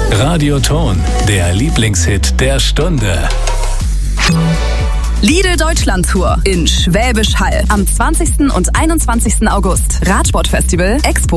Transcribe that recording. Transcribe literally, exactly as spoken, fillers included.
Radioton, der Lieblingshit der Stunde. Lidl Deutschland Tour in Schwäbisch Hall am zwanzigsten und einundzwanzigsten August. Radsportfestival Expo.